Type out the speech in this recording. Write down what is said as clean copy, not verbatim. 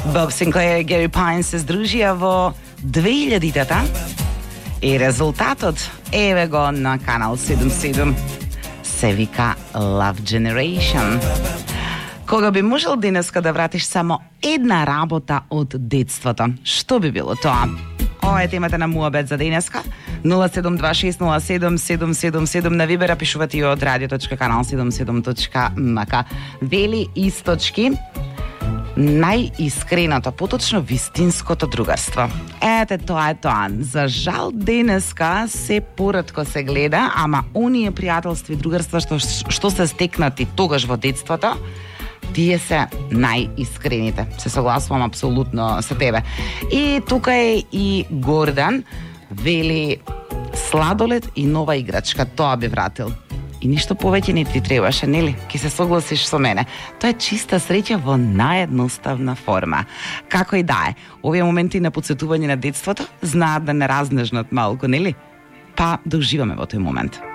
Bob Sinclair и Gary Pine се здружија во 2000-тата и резултатот еве го на Канал 77. Се вика Love Generation. Кога би можел денеска да вратиш само една работа од детството, што би било тоа? Ова е темата на муабет за денеска. 072607777 на Вибера, пишувате и од radio.canal77.mk. Вели Источки, најискреното, поточно вистинското другарство. Ете, тоа е тоа. За жал денеска се поретко се гледа, ама оние пријателства и другарства што се стекнати тогаш во детството, тие се најискрените. Се согласувам апсолутно со тебе. И тука е и Гордан, вели сладолед и нова играчка, тоа би вратил. И ништо повеќе не ти требаше, нели? Ке се согласиш со мене. Тоа е чиста среќа во наједноставна форма. Како и да е, овие моменти на потсетување на детството знаат да не разнежнат малку, нели? Па да уживаме во тој момент.